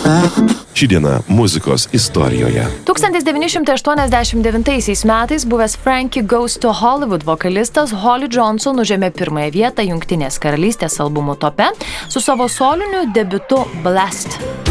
Ši diena muzikos istorijoje. 1989 metais buvęs Frankie Goes to Hollywood vokalistas Holly Johnson užėmė pirmąją vietą Jungtinės karalystės albumų tope su savo soliniu debiutu Blessed.